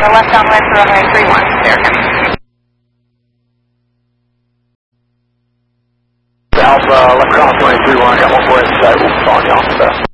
the left downwind for runway 31, there. Alpha, left cross runway 31, got 1 4 inside, we'll follow you off the best.